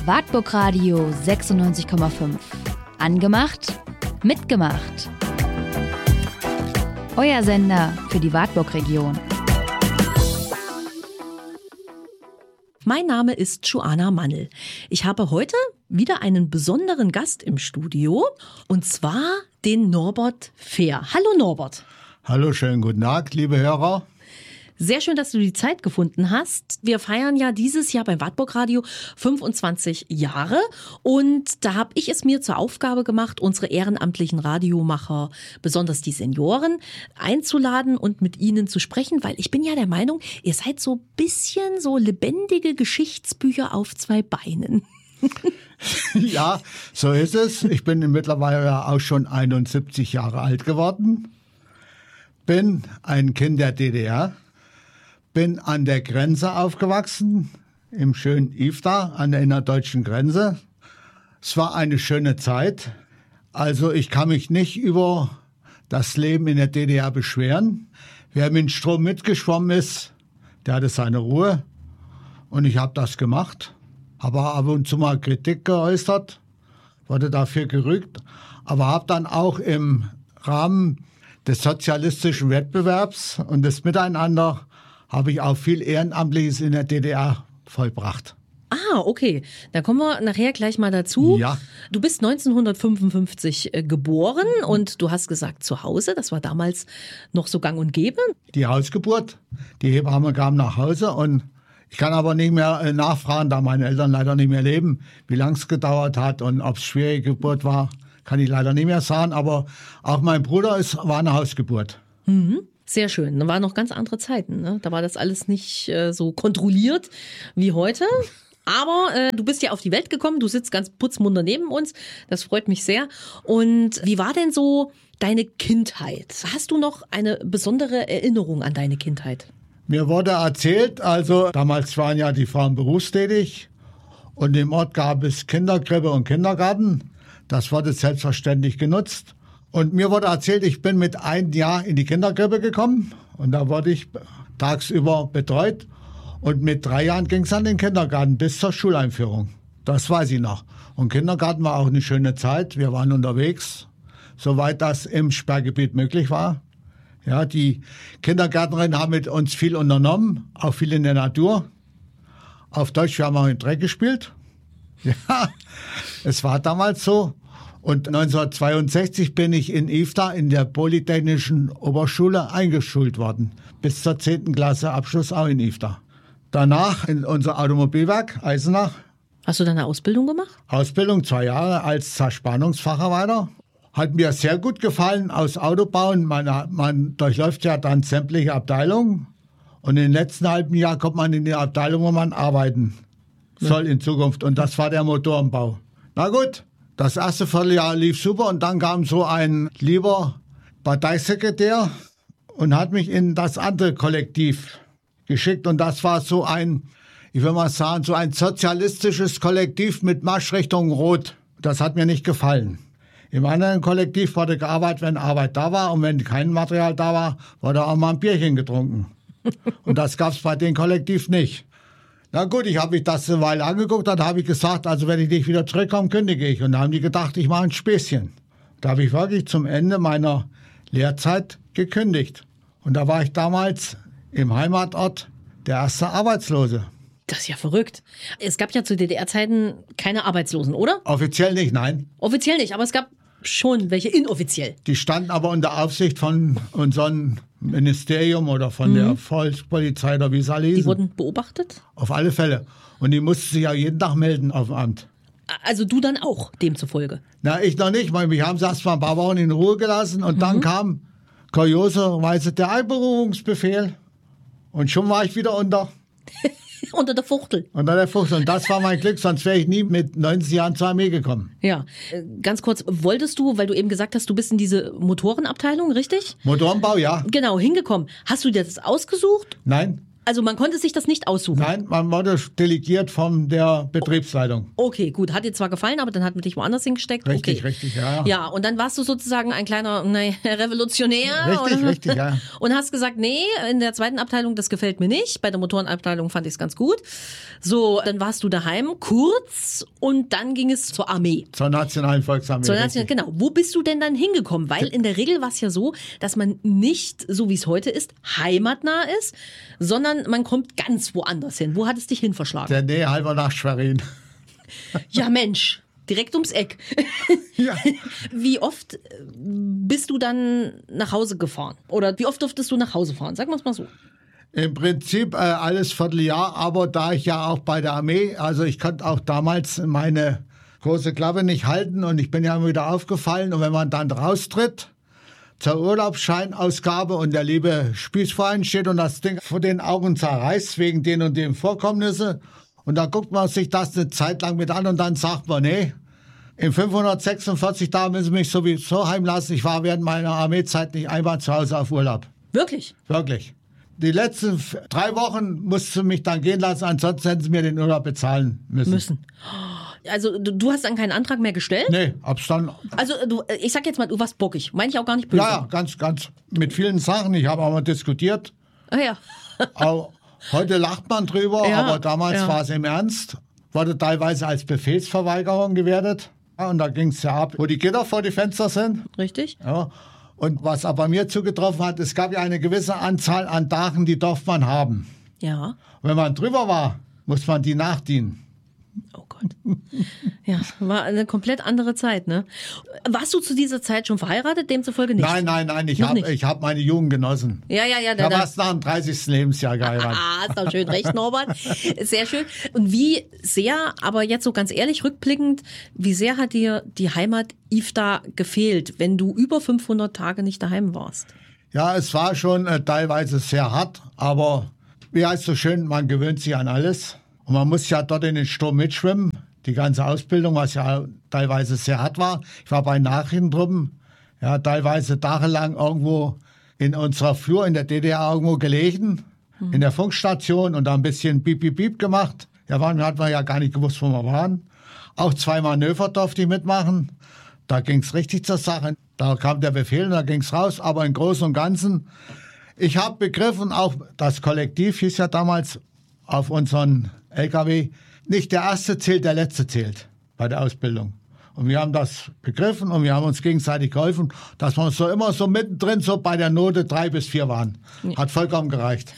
Wartburg Radio 96,5. Angemacht, mitgemacht. Euer Sender für die Wartburg-Region. Mein Name ist Joanna Mannel. Ich habe heute wieder einen besonderen Gast im Studio, und zwar den Norbert Fehr. Hallo Norbert. Hallo, schönen guten Tag, liebe Hörer. Sehr schön, dass du die Zeit gefunden hast. Wir feiern ja dieses Jahr beim Wartburg Radio 25 Jahre. Und da habe ich es mir zur Aufgabe gemacht, unsere ehrenamtlichen Radiomacher, besonders die Senioren, einzuladen und mit ihnen zu sprechen. Weil ich bin ja der Meinung, ihr seid so ein bisschen so lebendige Geschichtsbücher auf zwei Beinen. Ja, so ist es. Ich bin mittlerweile auch schon 71 Jahre alt geworden. Bin ein Kind der DDR. Bin an der Grenze aufgewachsen, im schönen Ifta, an der innerdeutschen Grenze. Es war eine schöne Zeit. Also ich kann mich nicht über das Leben in der DDR beschweren. Wer mit dem Strom mitgeschwommen ist, der hatte seine Ruhe. Und ich habe das gemacht. Habe ab und zu mal Kritik geäußert, wurde dafür gerügt. Aber habe dann auch im Rahmen des sozialistischen Wettbewerbs und des Miteinander habe ich auch viel Ehrenamtliches in der DDR vollbracht. Ah, okay. Da kommen wir nachher gleich mal dazu. Ja. Du bist 1955 geboren und du hast gesagt zu Hause. Das war damals noch so gang und gäbe. Die Hausgeburt. Die Hebamme kam nach Hause und ich kann aber nicht mehr nachfragen, da meine Eltern leider nicht mehr leben, wie lange es gedauert hat und ob es schwierige Geburt war, kann ich leider nicht mehr sagen. Aber auch mein Bruder war eine Hausgeburt. Mhm. Sehr schön. Da waren noch ganz andere Zeiten, ne? Da war das alles nicht so kontrolliert wie heute. Aber du bist ja auf die Welt gekommen, du sitzt ganz putzmunter neben uns. Das freut mich sehr. Und wie war denn so deine Kindheit? Hast du noch eine besondere Erinnerung an deine Kindheit? Mir wurde erzählt, also damals waren ja die Frauen berufstätig und im Ort gab es Kinderkrippe und Kindergarten. Das wurde selbstverständlich genutzt. Und mir wurde erzählt, ich bin mit 1 Jahr in die Kinderkrippe gekommen und da wurde ich tagsüber betreut. Und mit 3 Jahren ging es an den Kindergarten bis zur Schuleinführung. Das weiß ich noch. Und Kindergarten war auch eine schöne Zeit. Wir waren unterwegs, soweit das im Sperrgebiet möglich war. Ja, die Kindergärtnerinnen haben mit uns viel unternommen, auch viel in der Natur. Auf Deutsch, wir haben auch im Dreck gespielt. Ja, es war damals so. Und 1962 bin ich in Ifta in der Polytechnischen Oberschule eingeschult worden. Bis zur 10. Klasse Abschluss auch in Ifta. Danach in unser Automobilwerk Eisenach. Hast du da eine Ausbildung gemacht? Ausbildung 2 Jahre als Zerspannungsfacharbeiter. Hat mir sehr gut gefallen aus Autobauen. Man durchläuft ja dann sämtliche Abteilungen. Und im letzten halben Jahr kommt man in die Abteilung, wo man arbeiten soll in Zukunft. Und das war der Motorenbau. Na gut. Das erste Vierteljahr lief super und dann kam so ein lieber Parteisekretär und hat mich in das andere Kollektiv geschickt. Und das war so ein, ich will mal sagen, so ein sozialistisches Kollektiv mit Marschrichtung Rot. Das hat mir nicht gefallen. Im anderen Kollektiv wurde gearbeitet, wenn Arbeit da war. Und wenn kein Material da war, wurde auch mal ein Bierchen getrunken. Und das gab es bei dem Kollektiv nicht. Na gut, ich habe mich das eine Weile angeguckt, dann habe ich gesagt, also wenn ich nicht wieder zurückkomme, kündige ich. Und da haben die gedacht, ich mache ein Späßchen. Da habe ich wirklich zum Ende meiner Lehrzeit gekündigt. Und da war ich damals im Heimatort der erste Arbeitslose. Das ist ja verrückt. Es gab ja zu DDR-Zeiten keine Arbeitslosen, oder? Offiziell nicht, nein. Offiziell nicht, aber es gab schon welche inoffiziell. Die standen aber unter Aufsicht von unserem Ministerium oder von der Volkspolizei oder wie es alle hießen. Die wurden beobachtet? Auf alle Fälle. Und die mussten sich ja jeden Tag melden auf dem Amt. Also du dann auch, demzufolge? Na, ich noch nicht. Mich haben sie erst mal ein paar Wochen in Ruhe gelassen und dann kam kurioserweise der Einberufungsbefehl. Und schon war ich wieder unter Unter der Fuchtel. Unter der Fuchtel. Und das war mein Glück, sonst wäre ich nie mit 90 Jahren zur Armee gekommen. Ja, ganz kurz, wolltest du, weil du eben gesagt hast, du bist in diese Motorenabteilung, richtig? Motorenbau, ja. Genau, hingekommen. Hast du dir das ausgesucht? Nein. Also man konnte sich das nicht aussuchen? Nein, man wurde delegiert von der Betriebsleitung. Okay, gut. Hat dir zwar gefallen, aber dann hat man dich woanders hingesteckt. Richtig, okay. richtig, ja. Ja, und dann warst du sozusagen ein kleiner Revolutionär. Richtig, oder? richtig, ja. Und hast gesagt, nee, in der zweiten Abteilung, das gefällt mir nicht. Bei der Motorenabteilung fand ich es ganz gut. So, dann warst du daheim, kurz, und dann ging es zur Armee. Zur Nationalen Volksarmee. Genau. Wo bist du denn dann hingekommen? Weil in der Regel war es ja so, dass man nicht, so wie es heute ist, heimatnah ist, sondern man kommt ganz woanders hin. Wo hat es dich hin verschlagen? Der Nähe halber nach Schwerin. Ja, Mensch. Direkt ums Eck. Ja. Wie oft bist du dann nach Hause gefahren? Oder wie oft durftest du nach Hause fahren? Sagen wir es mal so. Im Prinzip alles Vierteljahr, aber da ich ja auch bei der Armee, also ich konnte auch damals meine große Klappe nicht halten und ich bin ja immer wieder aufgefallen. Und wenn man dann raustritt zur Urlaubsscheinausgabe und der liebe Spießverein steht und das Ding vor den Augen zerreißt wegen den und den Vorkommnissen, und dann guckt man sich das eine Zeit lang mit an und dann sagt man, nee, in 546 Tagen müssen Sie mich sowieso heimlassen. Ich war während meiner Armeezeit nicht einmal zu Hause auf Urlaub. Wirklich? Wirklich. Die letzten 3 Wochen musst du mich dann gehen lassen, ansonsten hätten sie mir den Urlaub bezahlen müssen. Also du hast dann keinen Antrag mehr gestellt? Nee, hab's dann. Also ich sag jetzt mal, du warst bockig. Meine ich auch gar nicht böse. Ja, ganz mit vielen Sachen. Ich habe auch mal diskutiert. Ah, ja. Auch heute lacht man drüber, Ja, aber damals war es im Ernst. Wurde teilweise als Befehlsverweigerung gewertet. Ja, und da ging es ja ab, wo die Gitter vor die Fenster sind. Richtig? Ja. Und was aber mir zugetroffen hat, es gab ja eine gewisse Anzahl an Tagen, die darf man haben. Ja. Und wenn man drüber war, muss man die nachdienen. Oh Gott. Ja, war eine komplett andere Zeit, ne? Warst du zu dieser Zeit schon verheiratet, demzufolge nicht? Nein, ich hab meine Jugend genossen. Ja. Ich habe erst nach dem 30. Lebensjahr geheiratet. Ist doch schön recht, Norbert. Sehr schön. Und wie sehr, aber jetzt so ganz ehrlich rückblickend, wie sehr hat dir die Heimat Ifda gefehlt, wenn du über 500 Tage nicht daheim warst? Ja, es war schon teilweise sehr hart, aber wie heißt so schön, man gewöhnt sich an alles. Und man muss ja dort in den Sturm mitschwimmen. Die ganze Ausbildung, was ja teilweise sehr hart war. Ich war bei Nachrichtentruppen, ja, teilweise tagelang irgendwo in unserer Flur in der DDR irgendwo gelegen, in der Funkstation und da ein bisschen Piep, Piep, Piep gemacht. Ja, hat man ja gar nicht gewusst, wo wir waren. Auch 2 Manöver durfte ich mitmachen. Da ging es richtig zur Sache. Da kam der Befehl und da ging es raus. Aber im Großen und Ganzen, ich habe begriffen, auch das Kollektiv hieß ja damals auf unseren LKW, nicht der Erste zählt, der Letzte zählt bei der Ausbildung. Und wir haben das begriffen und wir haben uns gegenseitig geholfen, dass wir so immer so mittendrin so bei der Note 3 bis 4 waren. Hat vollkommen gereicht.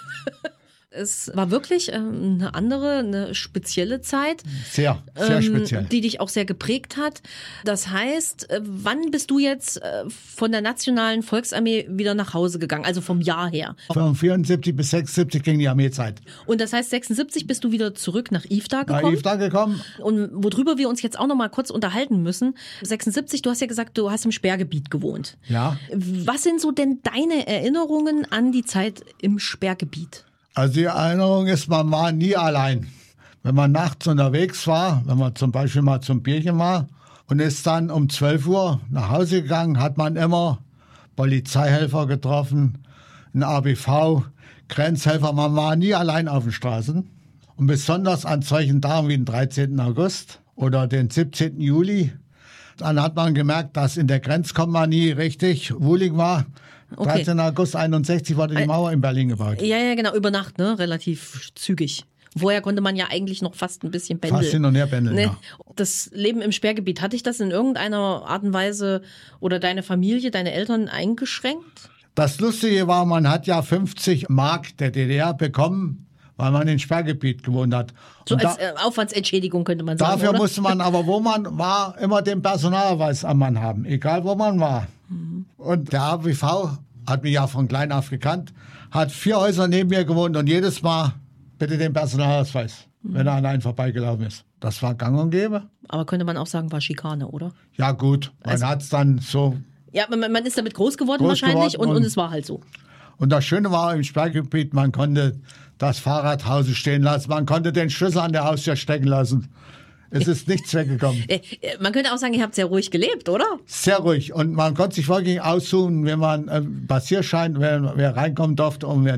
Es war wirklich eine spezielle Zeit. Sehr speziell. Die dich auch sehr geprägt hat. Das heißt, wann bist du jetzt von der Nationalen Volksarmee wieder nach Hause gegangen? Also vom Jahr her. Von 74 bis 76 ging die Armeezeit. Und das heißt, 76 bist du wieder zurück nach Ifda gekommen? Und worüber wir uns jetzt auch noch mal kurz unterhalten müssen. 76, du hast ja gesagt, du hast im Sperrgebiet gewohnt. Ja. Was sind so denn deine Erinnerungen an die Zeit im Sperrgebiet? Also die Erinnerung ist, man war nie allein. Wenn man nachts unterwegs war, wenn man zum Beispiel mal zum Bierchen war und ist dann um 12 Uhr nach Hause gegangen, hat man immer Polizeihelfer getroffen, ein ABV, Grenzhelfer. Man war nie allein auf den Straßen. Und besonders an solchen Tagen wie den 13. August oder den 17. Juli, dann hat man gemerkt, dass in der Grenzkompanie richtig wohlig war. Okay. 13. August 61 wurde die Mauer in Berlin gebaut. Ja, genau, über Nacht, ne? Relativ zügig. Vorher konnte man ja eigentlich noch fast ein bisschen pendeln. Fast hin und her pendeln, ne? ja. Das Leben im Sperrgebiet, hatte dich das in irgendeiner Art und Weise oder deine Familie, deine Eltern eingeschränkt? Das Lustige war, man hat ja 50 Mark der DDR bekommen, weil man im Sperrgebiet gewohnt hat. So und als Aufwandsentschädigung könnte man sagen, dafür oder? musste man aber, wo man war, immer den Personalausweis am Mann haben, egal wo man war. Und der ABV hat mich ja von klein auf gekannt, hat 4 Häuser neben mir gewohnt und jedes Mal bitte den Personalausweis, wenn er an einen vorbeigelaufen ist. Das war gang und gäbe. Aber könnte man auch sagen, war Schikane, oder? Ja gut, man hat es dann so... Ja, man ist damit groß geworden wahrscheinlich und es war halt so. Und das Schöne war im Sperrgebiet, man konnte das Fahrrad Hause stehen lassen, man konnte den Schlüssel an der Haustür stecken lassen. Es ist nichts weggekommen. Man könnte auch sagen, ihr habt sehr ruhig gelebt, oder? Sehr ruhig. Und man konnte sich wirklich aussuchen, wenn man Passierschein, wer reinkommen durfte und wer nicht.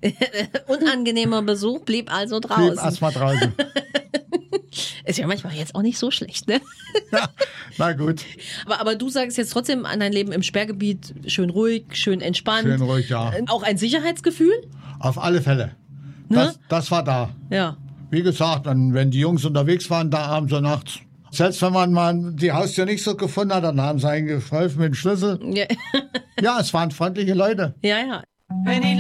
Unangenehmer Besuch blieb also draußen. Blieb erstmal draußen. Ist ja manchmal jetzt auch nicht so schlecht, ne? Ja, na gut. Aber du sagst jetzt trotzdem an dein Leben im Sperrgebiet schön ruhig, schön entspannt. Schön ruhig, ja. Auch ein Sicherheitsgefühl? Auf alle Fälle. Ne? Das war da. Ja. Wie gesagt, wenn die Jungs unterwegs waren, da abends und nachts, selbst wenn man mal die Haustür nicht so gefunden hat, dann haben sie einen geholfen mit dem Schlüssel. Ja, Ja, es waren freundliche Leute. ja. Wenn die